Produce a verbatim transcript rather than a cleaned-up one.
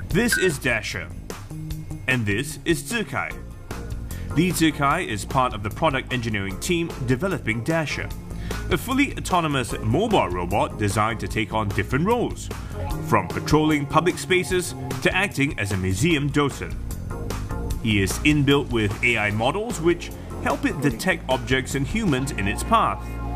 This is Dasher, and this is Zikai. Li Zikai is part of the product engineering team developing Dasher, a fully autonomous mobile robot designed to take on different roles, from patrolling public spaces to acting as a museum docent. He is inbuilt with A I models which help it detect objects and humans in its path.